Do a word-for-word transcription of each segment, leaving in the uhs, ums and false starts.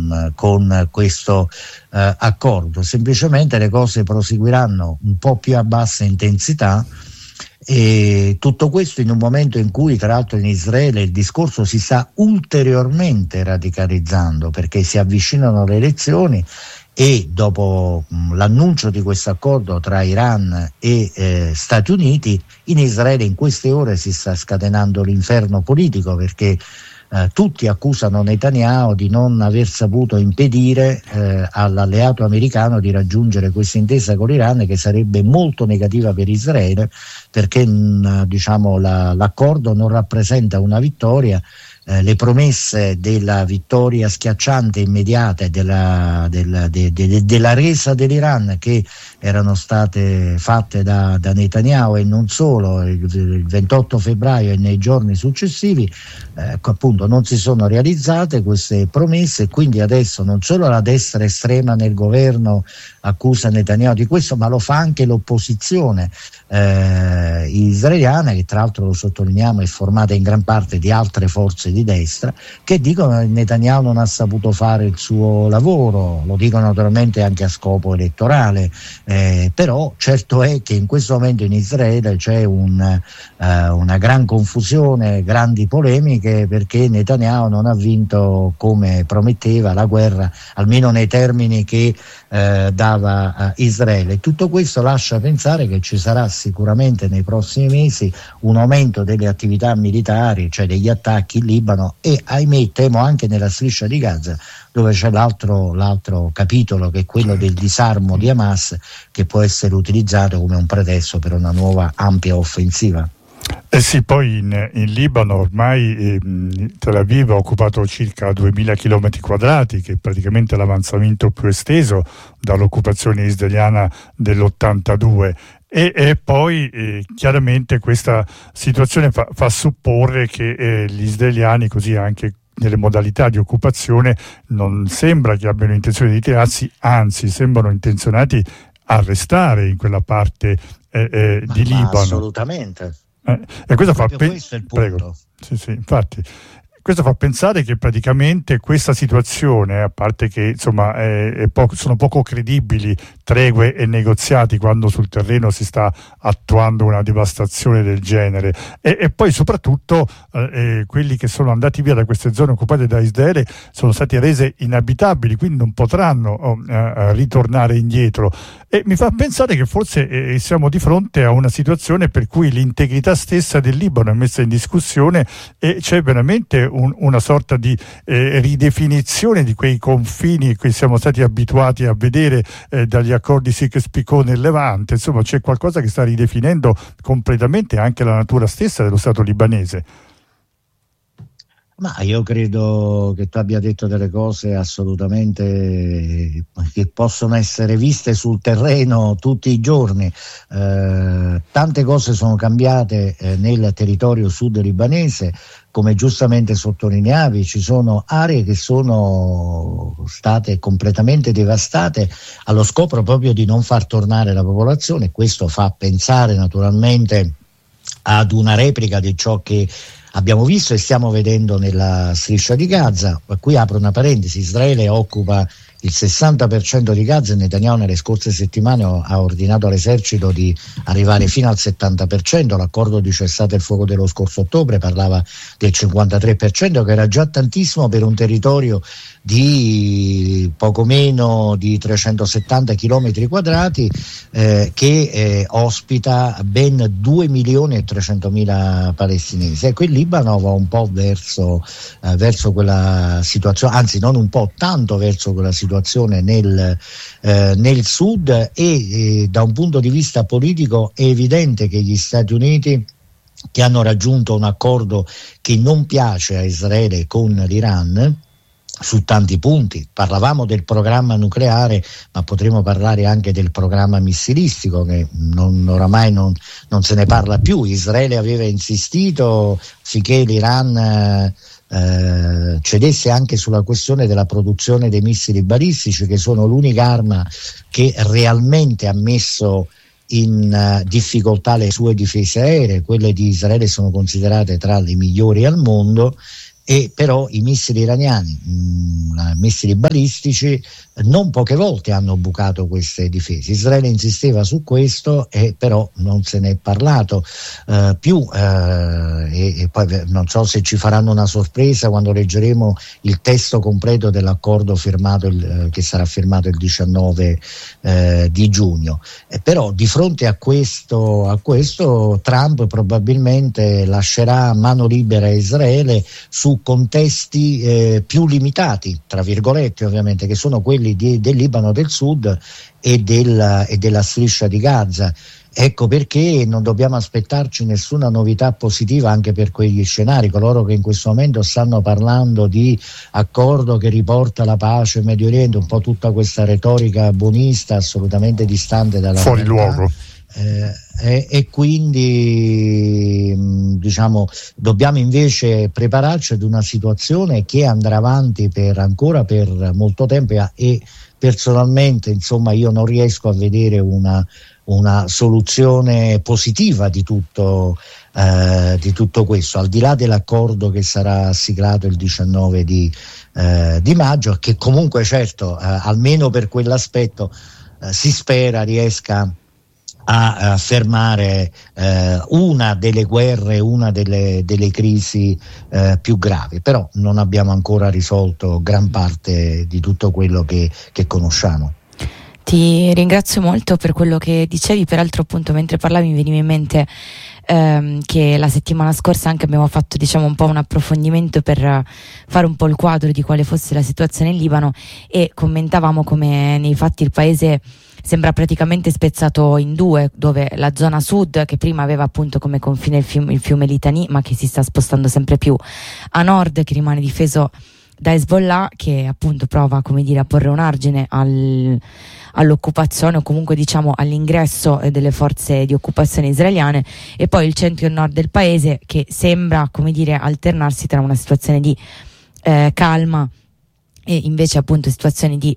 con, con questo eh, accordo. Semplicemente le cose proseguiranno un po' più a bassa intensità, e tutto questo in un momento in cui tra l'altro in Israele il discorso si sta ulteriormente radicalizzando, perché si avvicinano le elezioni e dopo mh, l'annuncio di questo accordo tra Iran e eh, Stati Uniti, in Israele in queste ore si sta scatenando l'inferno politico, perché Eh, tutti accusano Netanyahu di non aver saputo impedire eh, all'alleato americano di raggiungere questa intesa con l'Iran, che sarebbe molto negativa per Israele, perché mh, diciamo la, l'accordo non rappresenta una vittoria. Eh, le promesse della vittoria schiacciante immediata e della, della, de, de, de, della resa dell'Iran, che erano state fatte da, da Netanyahu e non solo il, il ventotto febbraio e nei giorni successivi, eh, appunto non si sono realizzate queste promesse, e quindi adesso non solo la destra estrema nel governo accusa Netanyahu di questo, ma lo fa anche l'opposizione eh, israeliana, che tra l'altro, lo sottolineiamo, è formata in gran parte di altre forze di destra, che dicono che Netanyahu non ha saputo fare il suo lavoro. Lo dicono naturalmente anche a scopo elettorale, eh, però certo è che in questo momento in Israele c'è un, eh, una gran confusione, grandi polemiche, perché Netanyahu non ha vinto come prometteva la guerra, almeno nei termini che eh, dava a Israele. Tutto questo lascia pensare che ci sarà sicuramente nei prossimi mesi un aumento delle attività militari, cioè degli attacchi in Libano, e ahimè temo anche nella striscia di Gaza, dove c'è l'altro, l'altro capitolo, che è quello del disarmo di Hamas, che può essere utilizzato come un pretesto per una nuova ampia offensiva. Eh sì, poi in, in Libano ormai eh, Tel Aviv ha occupato circa duemila chilometri quadrati, che è praticamente l'avanzamento più esteso dall'occupazione israeliana dell'ottantadue. E, e poi eh, chiaramente questa situazione fa, fa supporre che eh, gli israeliani, così anche nelle modalità di occupazione, non sembra che abbiano intenzione di ritirarsi, anzi sembrano intenzionati a restare in quella parte eh, eh, ma, di ma Libano. Assolutamente. Eh, e questo fa pe- questo è il punto. Prego. Sì, sì, infatti. Questo fa pensare che praticamente questa situazione, a parte che insomma è, è poco, sono poco credibili tregue e negoziati quando sul terreno si sta attuando una devastazione del genere, e, e poi soprattutto eh, quelli che sono andati via da queste zone occupate da Israele sono stati rese inabitabili, quindi non potranno oh, eh, ritornare indietro, e mi fa pensare che forse eh, siamo di fronte a una situazione per cui l'integrità stessa del Libano è messa in discussione, e c'è veramente Un, una sorta di eh, ridefinizione di quei confini che siamo stati abituati a vedere eh, dagli accordi Sykes-Picot nel Levante. Insomma, c'è qualcosa che sta ridefinendo completamente anche la natura stessa dello Stato libanese. Ma io credo che tu abbia detto delle cose assolutamente che possono essere viste sul terreno tutti i giorni. Eh, tante cose sono cambiate eh, nel territorio sud libanese, come giustamente sottolineavi. Ci sono aree che sono state completamente devastate allo scopo proprio di non far tornare la popolazione. Questo fa pensare naturalmente ad una replica di ciò che abbiamo visto e stiamo vedendo nella striscia di Gaza. Qui apro una parentesi: Israele occupa il sessanta per cento di Gaza e Netanyahu nelle scorse settimane ha ordinato all'esercito di arrivare fino al settanta per cento. L'accordo di cessate il fuoco dello scorso ottobre parlava del cinquantatré per cento, che era già tantissimo per un territorio di poco meno di trecentosettanta chilometri quadrati eh, che eh, ospita ben due milioni e trecentomila palestinesi. Ecco, il Libano va un po' verso, eh, verso quella situazione, anzi non un po', tanto verso quella situazione nel, eh, nel sud, e eh, da un punto di vista politico è evidente che gli Stati Uniti, che hanno raggiunto un accordo che non piace a Israele con l'Iran su tanti punti. Parlavamo del programma nucleare, ma potremmo parlare anche del programma missilistico, che non, oramai non, non se ne parla più. Israele aveva insistito affinché l'Iran eh, cedesse anche sulla questione della produzione dei missili balistici, che sono l'unica arma che realmente ha messo in uh, difficoltà le sue difese aeree. Quelle di Israele sono considerate tra le migliori al mondo, e però i missili iraniani, mh, missili balistici, non poche volte hanno bucato queste difese. Israele insisteva su questo e però non se ne è parlato eh, più eh, e, e poi non so se ci faranno una sorpresa quando leggeremo il testo completo dell'accordo firmato il, eh, che sarà firmato il diciannove eh, di giugno. Eh, però di fronte a questo, a questo Trump probabilmente lascerà mano libera a Israele su contesti eh, più limitati, tra virgolette ovviamente, che sono quelli di, del Libano del Sud e, del, e della striscia di Gaza. Ecco perché non dobbiamo aspettarci nessuna novità positiva anche per quegli scenari. Coloro che in questo momento stanno parlando di accordo che riporta la pace in Medio Oriente, un po' tutta questa retorica buonista assolutamente distante dalla fuori realtà. luogo. Eh, e, e quindi mh, diciamo dobbiamo invece prepararci ad una situazione che andrà avanti per ancora per molto tempo e, e personalmente insomma io non riesco a vedere una, una soluzione positiva di tutto, eh, di tutto questo, al di là dell'accordo che sarà siglato il diciannove di, eh, di maggio, che comunque certo eh, almeno per quell'aspetto eh, si spera riesca a, a fermare eh, una delle guerre, una delle, delle crisi eh, più gravi, però non abbiamo ancora risolto gran parte di tutto quello che, che conosciamo. Ti ringrazio molto per quello che dicevi, peraltro appunto mentre parlavi mi veniva in mente ehm, che la settimana scorsa anche abbiamo fatto diciamo un po' un approfondimento per fare un po' il quadro di quale fosse la situazione in Libano e commentavamo come nei fatti il paese sembra praticamente spezzato in due, dove la zona sud, che prima aveva appunto come confine il fiume, il fiume Litani, ma che si sta spostando sempre più a nord, che rimane difeso da Hezbollah, che appunto prova, come dire, a porre un argine al, all'occupazione o comunque diciamo all'ingresso delle forze di occupazione israeliane, e poi il centro e il nord del paese che sembra, come dire, alternarsi tra una situazione di eh, calma e invece appunto situazioni di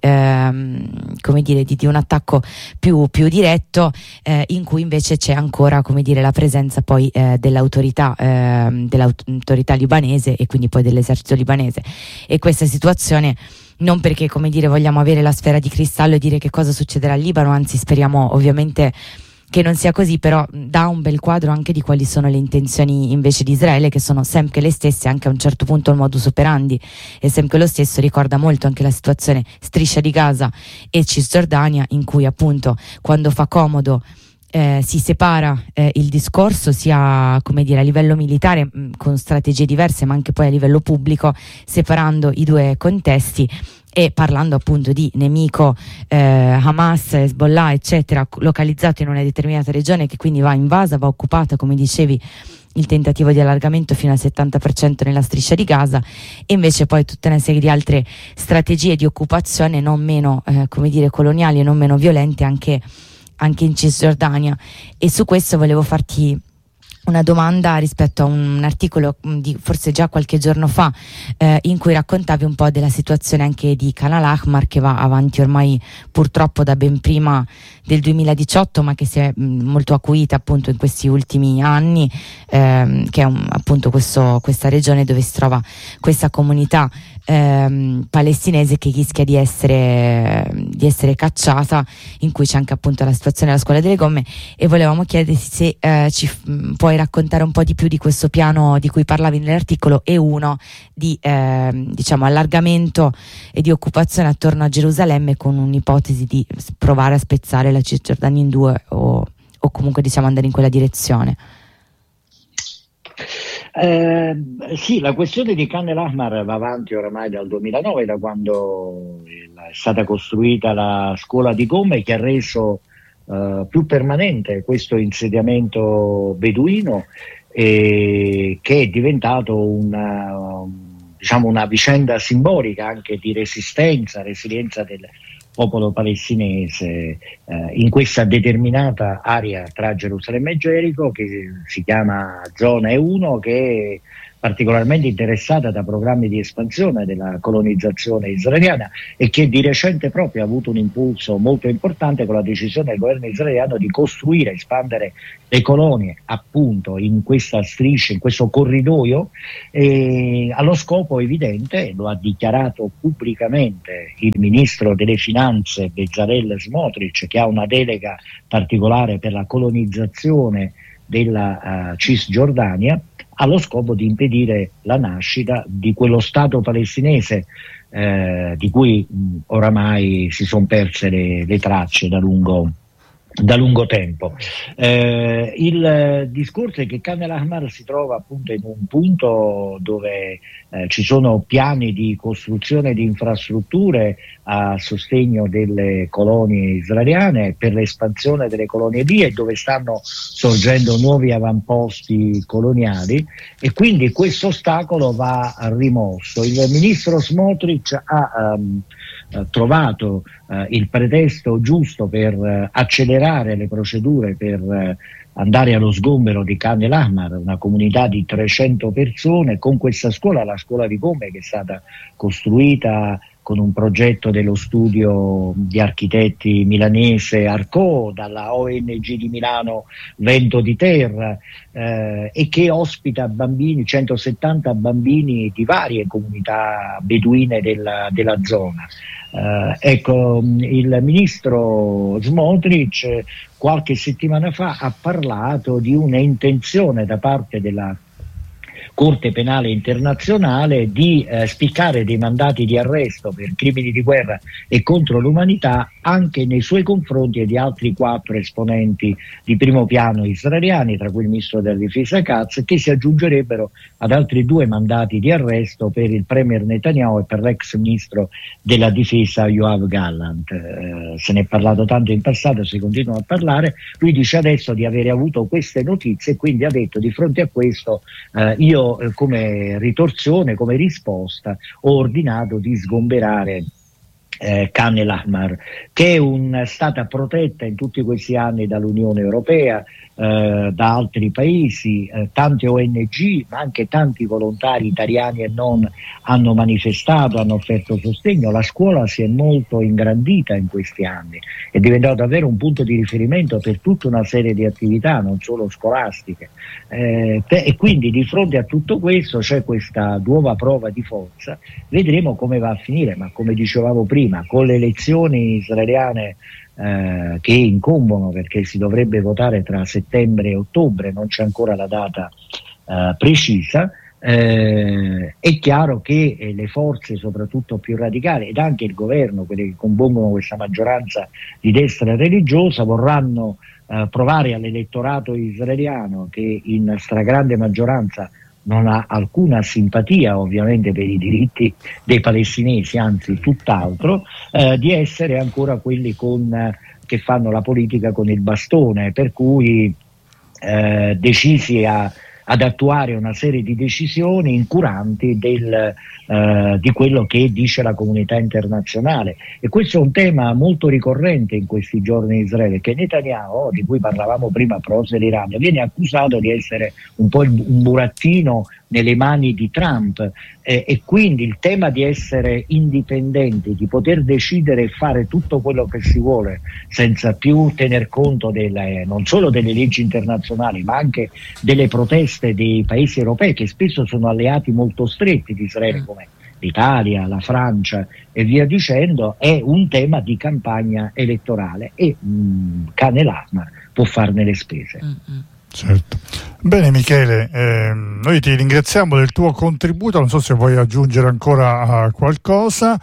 ehm, come dire di, di un attacco più, più diretto eh, in cui invece c'è ancora, come dire, la presenza poi eh, dell'autorità eh, dell'autorità libanese e quindi poi dell'esercito libanese. E questa situazione non perché, come dire, vogliamo avere la sfera di cristallo e dire che cosa succederà al Libano, anzi speriamo ovviamente che non sia così, però dà un bel quadro anche di quali sono le intenzioni invece di Israele, che sono sempre le stesse, anche a un certo punto il modus operandi è sempre lo stesso. Ricorda molto anche la situazione striscia di Gaza e Cisgiordania, in cui appunto quando fa comodo eh, si separa eh, il discorso sia, come dire, a livello militare mh, con strategie diverse, ma anche poi a livello pubblico, separando i due contesti e parlando appunto di nemico eh, Hamas, Hezbollah eccetera, localizzato in una determinata regione che quindi va invasa, va occupata, come dicevi, il tentativo di allargamento fino al settanta per cento nella striscia di Gaza, e invece poi tutta una serie di altre strategie di occupazione non meno eh, come dire coloniali e non meno violente anche, anche in Cisgiordania. E su questo volevo farti una domanda rispetto a un articolo di forse già qualche giorno fa eh, in cui raccontavi un po' della situazione anche di Khan al-Ahmar, che va avanti ormai purtroppo da ben prima del duemiladiciotto, ma che si è mh, molto acuita appunto in questi ultimi anni, ehm, che è un, appunto questo, questa regione dove si trova questa comunità ehm, palestinese che rischia di essere, di essere cacciata, in cui c'è anche appunto la situazione della scuola delle gomme, e volevamo chiederti se eh, ci mh, puoi raccontare un po' di più di questo piano di cui parlavi nell'articolo, e uno di eh, diciamo allargamento e di occupazione attorno a Gerusalemme, con un'ipotesi di provare a spezzare la Cisgiordania in due o, o comunque diciamo andare in quella direzione. Eh, sì, la questione di Khan al-Ahmar va avanti oramai dal duemilanove, da quando è stata costruita la scuola di gomme, che ha reso Uh, più permanente questo insediamento beduino, eh, che è diventato una, diciamo una vicenda simbolica anche di resistenza, resilienza del popolo palestinese eh, in questa determinata area tra Gerusalemme e Gerico, che si chiama zona E uno, che particolarmente interessata da programmi di espansione della colonizzazione israeliana e che di recente proprio ha avuto un impulso molto importante con la decisione del governo israeliano di costruire, espandere le colonie appunto in questa striscia, in questo corridoio, eh, allo scopo evidente, lo ha dichiarato pubblicamente il ministro delle finanze Bezalel Smotrich, che ha una delega particolare per la colonizzazione della uh, Cisgiordania, allo scopo di impedire la nascita di quello Stato palestinese eh, di cui mh, oramai si sono perse le, le tracce da lungo da lungo tempo. Eh, il eh, discorso è che Khan el-Ahmar si trova appunto in un punto dove eh, ci sono piani di costruzione di infrastrutture a sostegno delle colonie israeliane per l'espansione delle colonie lì, e dove stanno sorgendo nuovi avamposti coloniali, e quindi questo ostacolo va rimosso. Il ministro Smotrich ha um, trovato uh, il pretesto giusto per uh, accelerare le procedure per uh, andare allo sgombero di Khan el-Ahmar, una comunità di trecento persone, con questa scuola, la scuola di Gome, che è stata costruita con un progetto dello studio di architetti milanese Arco, dalla O N G di Milano Vento di Terra, eh, e che ospita bambini, centosettanta bambini di varie comunità beduine della, della zona. Eh, ecco, il ministro Smotrich qualche settimana fa ha parlato di un'intenzione da parte della Corte Penale Internazionale di eh, spiccare dei mandati di arresto per crimini di guerra e contro l'umanità anche nei suoi confronti e di altri quattro esponenti di primo piano israeliani, tra cui il ministro della difesa Katz, che si aggiungerebbero ad altri due mandati di arresto per il premier Netanyahu e per l'ex ministro della difesa Yoav Gallant. Eh, se ne è parlato tanto in passato, si continua a parlare. Lui dice adesso di avere avuto queste notizie e quindi ha detto: di fronte a questo eh, io come ritorsione, come risposta, ho ordinato di sgomberare eh, Khan el-Ahmar, che è un, stata protetta in tutti questi anni dall'Unione Europea, eh, da altri paesi, eh, tante O N G, ma anche tanti volontari italiani e non hanno manifestato, hanno offerto sostegno. La scuola si è molto ingrandita in questi anni, è diventato davvero un punto di riferimento per tutta una serie di attività, non solo scolastiche, eh, e quindi di fronte a tutto questo c'è questa nuova prova di forza. Vedremo come va a finire, ma come dicevamo prima, con le elezioni israeliane Eh, che incombono, perché si dovrebbe votare tra settembre e ottobre, non c'è ancora la data eh, precisa, eh, è chiaro che eh, le forze soprattutto più radicali ed anche il governo, quelle che compongono questa maggioranza di destra religiosa, vorranno eh, provare all'elettorato israeliano, che in stragrande maggioranza non ha alcuna simpatia ovviamente per i diritti dei palestinesi, anzi tutt'altro, eh, di essere ancora quelli con, eh, che fanno la politica con il bastone, per cui eh, decisi a, ad attuare una serie di decisioni incuranti del, eh, di quello che dice la comunità internazionale. E questo è un tema molto ricorrente in questi giorni in Israele, che Netanyahu, di cui parlavamo prima, prosse l'Iran, viene accusato di essere un po' un burattino nelle mani di Trump, eh, e quindi il tema di essere indipendenti, di poter decidere e fare tutto quello che si vuole senza più tener conto delle, non solo delle leggi internazionali, ma anche delle proteste dei paesi europei, che spesso sono alleati molto stretti di Israele, come l'Italia, la Francia e via dicendo, è un tema di campagna elettorale, e mh, Khan el-Ahmar può farne le spese. Mm-hmm. Certo. Bene Michele, eh, noi ti ringraziamo del tuo contributo, non so se vuoi aggiungere ancora qualcosa.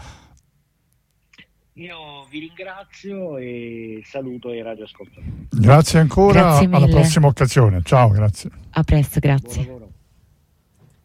Io vi ringrazio e saluto i radioascoltatori. Grazie ancora, Grazie alla mille. prossima occasione. Ciao, grazie. A presto, grazie.